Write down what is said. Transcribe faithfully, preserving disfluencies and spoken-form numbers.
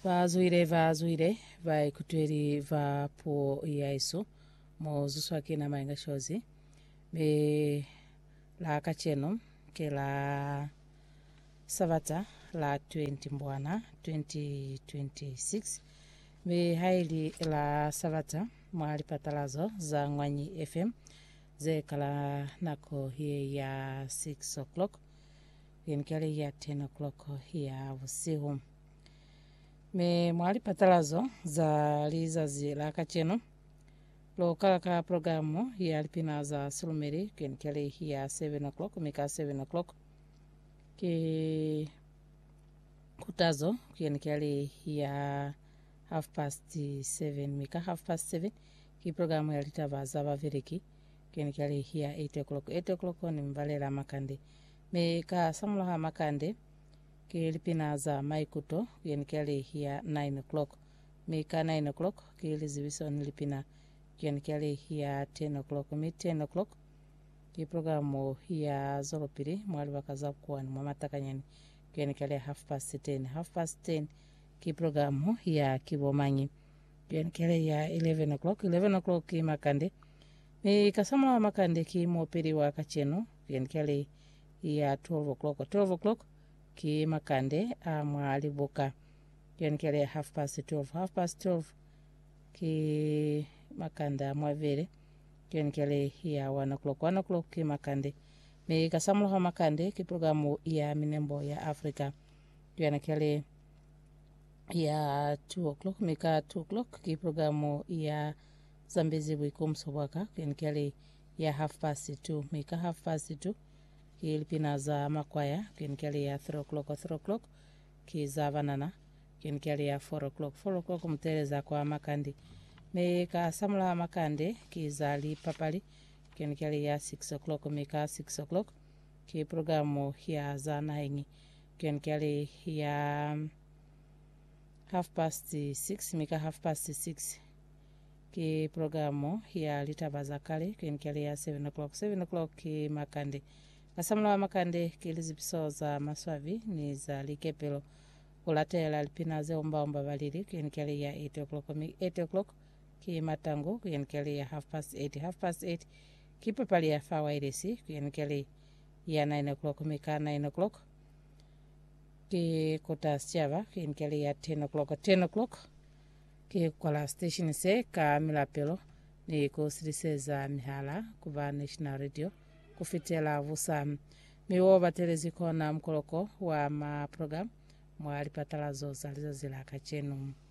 Vazuire vazuire vai kutweri va po yaiso mo zuswaki na mainga shozi be la kacheno ke la savata la twenty mbwana twenty twenty-six be haili la savata mwali patalazo za Ngwanyi F M ze kala nako hie ya six o'clock yenkele ya ten o'clock ya usiku me mwali patalazo za lizazi la kacheno lo kaka programu ya alpina za sulumeri yenkele ya seven o'clock mika seven o'clock ki kutazo yenkele ya half past seven mika half past seven ki programu ya litava za baviriki yenkele ya eight o'clock eight o'clock ni mvalela makande me ka samulaha makande ki lipina za maikuto yenkele ya nine o'clock me ka nine o'clock ki lizibison lipina yenkele ya ten o'clock me ten o'clock ki programu ya zoropiri mwali wakaza kuwa ni mamatakanyani yenkele half past ten half past ten ki programu ya kibomanyi yenkele ya eleven o'clock eleven o'clock ki makande me kasamulaha makande ki mopiri wa kacheno yenkele ya twelve o'clock twelve o'clock ki makande amwali boka yenkele half past twelve half past twelve ki makanda mwavere yenkele ya one o'clock one o'clock ki makande me kasamulaha makande ki programu ya minembo ya Afrika yenkele ya two o'clock mika two o'clock ki programu ya Zambezi wikumsobwaka yenkele ya half past two mika half past two ki lipina za makwaya yenkele ya three o'clock three o'clock ki za vanana yenkele ya four o'clock four o'clock mteleza kwa makande me ka samula makande ki za li papali yenkele ya six o'clock mika six o'clock ki programu ya za naingi yenkele ya half past six mika half past six ki programu ya litabaza kale yenkele ya seven o'clock seven o'clock ki makande kasamula wa makande kilizipiso za maswavi ni za likepelo ulatela lipina ze omba omba valiri yenkele ya eight o'clock eight o'clock ki matango yenkele ya half past eight half past eight ki papali ya fawairesi yenkele ya nine o'clock mika nine o'clock ki kota siava yenkele ya ten o'clock ten o'clock ki kola station se ka milapelo ni kusirise za mihala kuva National Radio kufitela vusa miwo batelezi kona mkoloko wa ma program mwali patalazo zalizo zila kachenu.